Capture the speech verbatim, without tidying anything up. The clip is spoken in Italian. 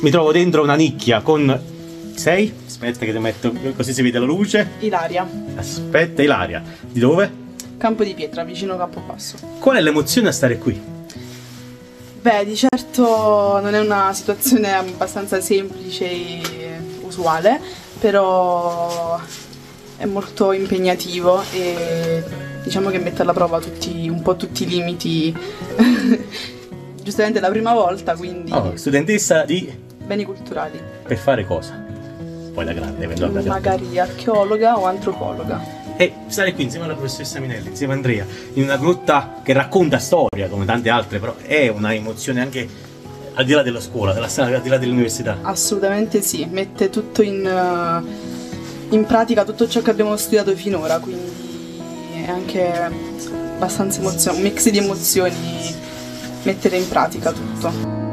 mi trovo dentro una nicchia con... Sei? Aspetta che ti metto così si vede la luce. Ilaria. Aspetta, Ilaria. Di dove? Campo di Pietra, vicino Campobasso. Qual è l'emozione a stare qui? Beh, di certo non è una situazione abbastanza semplice e usuale, però è molto impegnativo e diciamo che mette alla prova tutti, un po' tutti i limiti. Giustamente è la prima volta, quindi... Oh, studentessa di... Beni culturali. Per fare cosa? Poi da grande, vedo da Magari archeologa o antropologa. E stare qui insieme alla professoressa Minelli, insieme a Andrea, in una grotta che racconta storia, come tante altre, però è una emozione anche al di là della scuola, della strada, al di là dell'università. Assolutamente sì, mette tutto in, in pratica, tutto ciò che abbiamo studiato finora, quindi è anche abbastanza emozione, un mix di emozioni, mettere in pratica tutto.